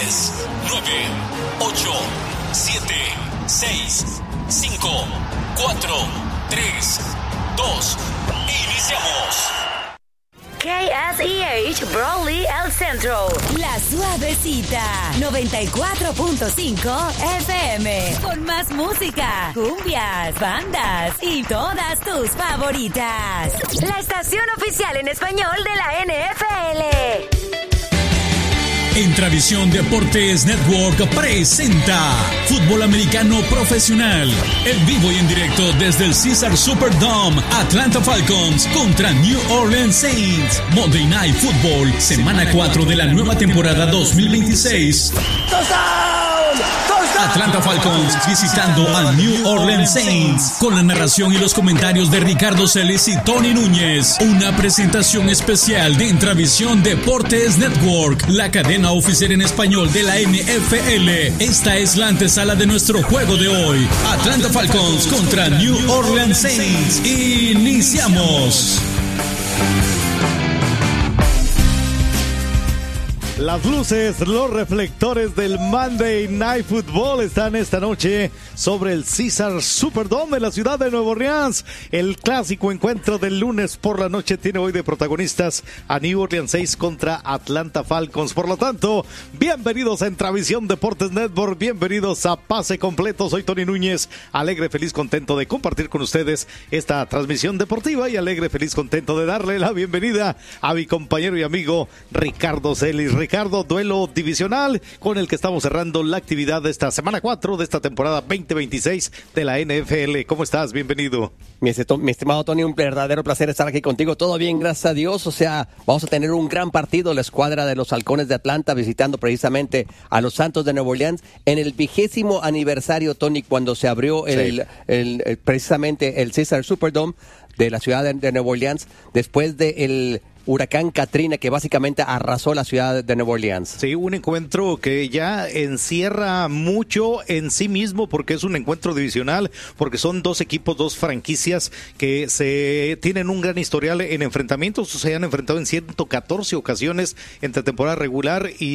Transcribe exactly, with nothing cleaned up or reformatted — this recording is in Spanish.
diez, nueve, ocho, siete, seis, cinco, cuatro, tres, dos, iniciamos. K S E H Broadly El Centro. La Suavecita. noventa y cuatro punto cinco F M. Con más música, cumbias, bandas y todas tus favoritas. La estación oficial en español de la N F L. Entravisión Deportes Network presenta Fútbol Americano Profesional, en vivo y en directo desde el Caesars Superdome. Atlanta Falcons contra New Orleans Saints. Monday Night Football, semana cuatro de la nueva temporada dos mil veintiséis. Atlanta Falcons visitando a New Orleans Saints, con la narración y los comentarios de Ricardo Celis y Tony Núñez. Una presentación especial de Entravisión Deportes Network, la cadena oficial en español de la N F L. Esta es la antesala de nuestro juego de hoy. Atlanta Falcons contra New Orleans Saints. Iniciamos. Las luces, los reflectores del Monday Night Football están esta noche sobre el Caesars Superdome de la ciudad de Nueva Orleans. El clásico encuentro del lunes por la noche tiene hoy de protagonistas a New Orleans Saints contra Atlanta Falcons. Por lo tanto, bienvenidos a Entravisión Deportes Network, bienvenidos a Pase Completo. Soy Tony Núñez, alegre, feliz, contento de compartir con ustedes esta transmisión deportiva y alegre, feliz, contento de darle la bienvenida a mi compañero y amigo Ricardo Celis. Ricardo, duelo divisional con el que estamos cerrando la actividad de esta semana cuatro de esta temporada veinte veintiséis de la N F L. ¿Cómo estás? Bienvenido. Mi, mi estimado Tony, un verdadero placer estar aquí contigo. Todo bien, gracias a Dios. O sea, vamos a tener un gran partido. La escuadra de los Halcones de Atlanta visitando precisamente a los Santos de Nueva Orleans en el vigésimo aniversario, Tony, cuando se abrió el, sí. el, el, precisamente el Caesars Superdome de la ciudad de, de Nueva Orleans después del de huracán Katrina, que básicamente arrasó la ciudad de Nueva Orleans. Sí, un encuentro que ya encierra mucho en sí mismo, porque es un encuentro divisional, porque son dos equipos, dos franquicias que se tienen un gran historial en enfrentamientos, se han enfrentado en ciento catorce ocasiones entre temporada regular y